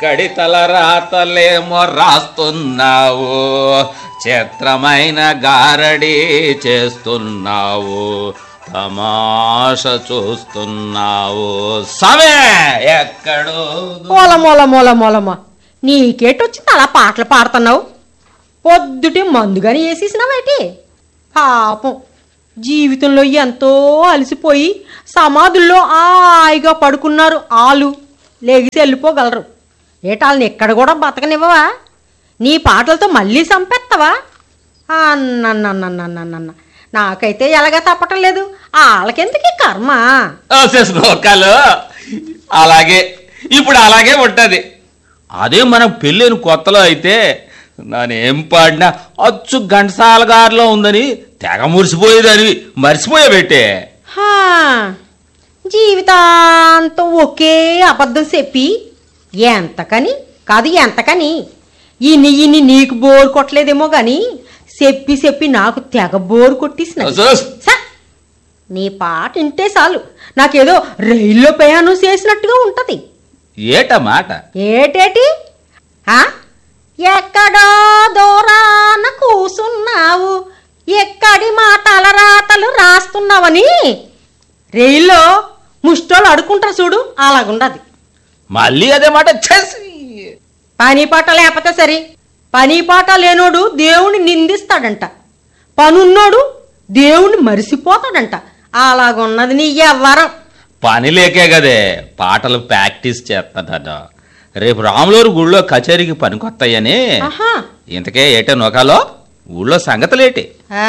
కడితల రాతలేమో రాస్తున్నావు, చిత్రమైన గారడి చేస్తున్నావు, తమాష చూస్తున్నావు. సమే ఎక్కడో మూల నీకేటొచ్చింది అలా పాటలు పాడుతున్నావు? పొద్దుటి మందుగాని వేసేసినావేటి? పాపం జీవితంలో ఎంతో అలసిపోయి సమాధుల్లో హాయిగా పడుకున్నారు. ఆలు లేగిసి వెళ్ళిపోగలరు. ఏటాళ్ళని ఎక్కడ కూడా బతకనివ్వవా? నీ పాటలతో మళ్ళీ చంపేస్తావా? అన్న నాకైతే ఎలాగా తప్పటం లేదు. వాళ్ళకెందుకు కర్మ? అలాగే ఇప్పుడు అలాగే ఉంటది. అదే మనం పెళ్ళైన కొత్తలో అయితే నేనేం పాడినా అచ్చు ఘంటసాల గారిలో ఉందని తెగ మురిసిపోయేదని మర్చిపోయాబెట్టే. జీవితాంతం ఒకే అబద్ధం చెప్పి ఎంతకని ఇన్ని నీకు బోరు కొట్టలేదేమో గాని చెప్పి నాకు తెగ బోరు కొట్టేసిన. నీ పాట వింటే చాలు నాకేదో రైల్లో ప్రయాణం చేసినట్టుగా ఉంటది. ఏట మాట ఏటేటి? ఎక్కడో దూరాన కూసున్నావు, ఎక్కడి మాటల రాతలు రాస్తున్నావని రైల్లో ముష్టోళ్ళు అడుకుంటారు చూడు, అలాగుండదు. మళ్ళీ అదే మాట. పని పాట లేకపోతే సరే, పని పాట లేనోడు దేవుణ్ణి నిందిస్తాడంట, పనున్నోడు దేవుణ్ణి మరిసిపోతాడంట. అలాగున్నది నీ ఎవ్వరం. పని లేకే కదే పాటలు ప్రాక్టీస్ చేస్తాడట. రేపు రాములూరు గుళ్ళో కచేరీకి పనికొస్తాయని. ఇంతకే ఏటే నోకాలో ఊళ్ళో సంగతులేటి?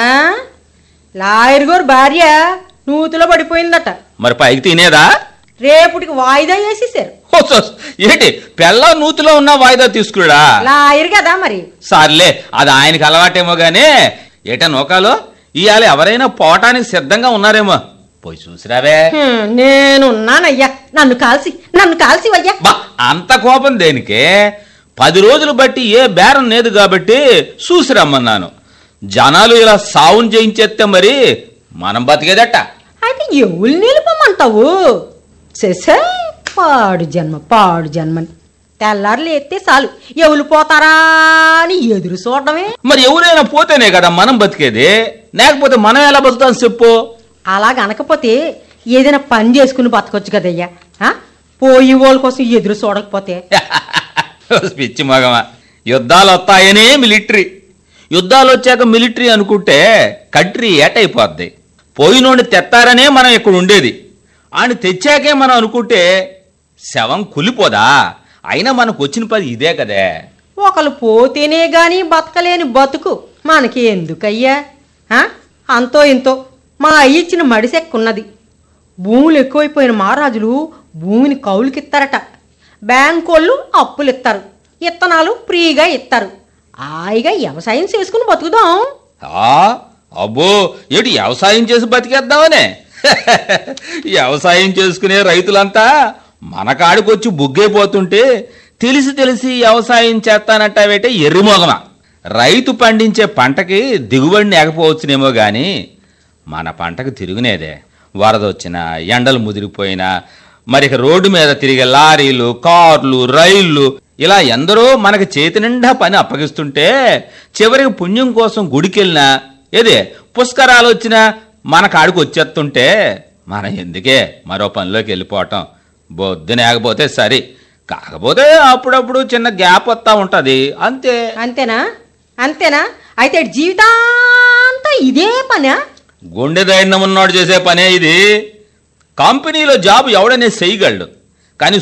లాయర్ గారు భార్య నూతులో పడిపోయిందట. మరి పైకి తినేదా? రేపుటికి వాయిదా వేసేసారు. ఏంటి పెళ్ళ నూతులో ఉన్న వాయిదా తీసుకురా? లాయర్ కదా మరి. సర్లే అది ఆయనకి అలవాటేమో గానీ ఏటా నోకాలో ఇవాళ ఎవరైనా పోవటానికి సిద్ధంగా ఉన్నారేమో, పోయి చూసిరావే. నేనున్నానయ్యా, నన్ను కాల్సి అయ్యా. అంత కోపం దేనికే? 10 రోజులు బట్టి ఏ బేరం లేదు కాబట్టి చూసిరమ్మన్నాను. జనాలు ఇలా సావును చేయించేస్తే మరి మనం బతికేదట. అయితే ఎవరు నిలుపమంటావు? చేసే పాడు జన్మని తెల్లారులు ఎత్తే చాలు ఎవరు పోతారా అని ఎదురు చూడటమే. మరి ఎవరైనా పోతేనే కదా మనం బతికేది, లేకపోతే మనం ఎలా బతుకుతాం చెప్పు? అలాగనకపోతే ఏదైనా పని చేసుకుని బతకొచ్చు కదయ్యా. పోయి వాళ్ళ కోసం ఎదురు చూడకపోతే పిచ్చి మగమా. యుద్ధాలు వస్తాయనే మిలిటరీ, యుద్ధాలు వచ్చాక మిలిటరీ అనుకుంటే కంట్రీ ఏటైపోద్ది. పోయినోడిని తెత్తారనే మనం ఇక్కడ ఉండేది, ఆయన తెచ్చాకే మనం అనుకుంటే శవం కులిపోదా? అయినా మనకు వచ్చిన పని ఇదే కదే. ఒకళ్ళు పోతేనే గాని బతకలేని బతుకు మనకి ఎందుకయ్యా? అంతో ఇంతో మా అయ్యిచ్చిన మడిసెక్కున్నది. భూములు ఎక్కువైపోయిన మహారాజులు భూమిని కౌలుకిస్తారట. బ్యాంకోళ్ళు అప్పులు ఇస్తారు, ఇత్తనాలు ఫ్రీగా ఇస్తారు. హాయిగా వ్యవసాయం చేసుకుని బతుకుదాం. అబ్బో ఏటి వ్యవసాయం చేసి బతికేద్దామనే? వ్యవసాయం చేసుకునే రైతులంతా మన కాడికొచ్చి బుగ్గైపోతుంటే తెలిసి వ్యవసాయం చేస్తానంటావేటే ఎర్రిమోగమా. రైతు పండించే పంటకి దిగుబడిని ఎగపోవచ్చునేమో గాని మన పంటకు తిరుగునేదే. వరదొచ్చినా ఎండలు ముదిరిపోయినా మరి రోడ్డు మీద తిరిగే లారీలు, కార్లు, రైళ్లు ఇలా ఎందరో మనకి చేతి నిండా పని అప్పగిస్తుంటే చివరికి పుణ్యం కోసం గుడికెళ్ళినా ఏదే పుష్కరాలు వచ్చినా మన కాడికి వచ్చేస్తుంటే మనం ఎందుకే మరో పనిలోకి వెళ్ళిపోవటం? బొద్దునేకపోతే సరి, కాకపోతే అప్పుడప్పుడు చిన్న గ్యాప్ వస్తా ఉంటది అంతే. అంతేనా? అయితే జీవితాంతా ఇదే పనా? గుండె ధైర్యం ఉన్నాడు చేసే పనే ఇది. కంపెనీలో జాబ్ ఎవడనే చేయగలడు, కానీ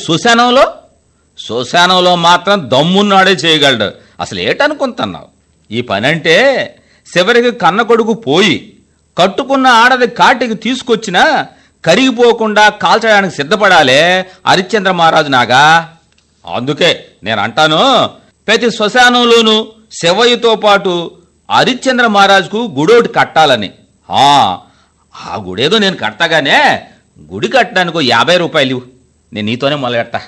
శ్మశానంలో మాత్రం దమ్మున్నాడే చేయగలడు. అసలు ఏటనుకుంటున్నావు? ఈ పని అంటే చివరికి కన్న కొడుకు పోయి కట్టుకున్న ఆడది కాటికి తీసుకొచ్చినా కరిగిపోకుండా కాల్చడానికి సిద్ధపడాలే హరిశ్చంద్ర మహారాజు నాగా. అందుకే నేను అంటాను, ప్రతి శ్మశానంలోనూ శివయ్యతో పాటు హరిశ్చంద్ర మహారాజుకు గుడోటి కట్టాలని. ఆ గుడేదో నేను కడతాగానే, గుడి కట్టడానికి 50 రూపాయలు నేను నీతోనే మొదలెడతా.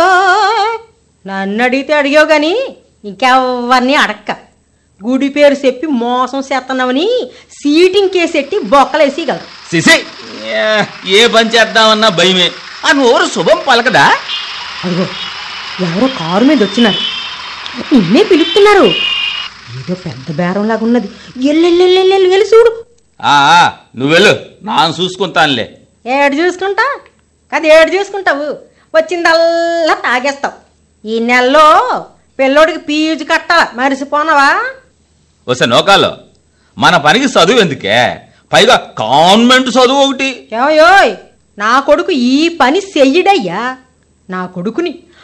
నన్ను అడిగితే అడిగావు గాని ఇంకెవరిని అడక్క. గుడి పేరు చెప్పి మోసం చేస్తున్నావని సీటింగ్ కేసెట్టి బొక్కలేసిగలరు. సిసి ఏ పని చేద్దామన్నా భయమే. ఆ నోరు శుభం పలకదా? అదిగో ఎవరో కారు మీద వచ్చినారు. నిన్నే పిలుస్తున్నారు. ఏదో పెద్ద బేరంలాగా ఉన్నది. ఎల్లెల్లెల్లెల్లి చూడు. నువ్వెళ్ళు, నాన్న చూసుకుంటానులే. ఏడు చూసుకుంటా కదా, ఏడు చూసుకుంటావు. వచ్చిందల్లా తాగేస్తావు. ఈ నెలలో పిల్లోడికి ఫీజు కట్టాల, మరిసిపోనవా? వస్తే నోకాలో మన పనికి చదువు ఎందుకే, పైగా కాన్వెంట్ చదువు ఒకటి. ఏమయ్యోయ్, నా కొడుకు ఈ పని చెయ్యడయ్యా. నా కొడుకుని